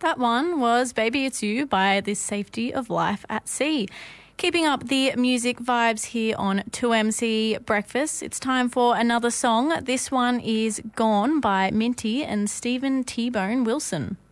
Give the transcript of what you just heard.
That one was Baby It's You by The Safety of Life at Sea. Keeping up the music vibes here on 2MC Breakfast. It's time for another song. This one is Gone by Minty and Stephen T-Bone Wilson.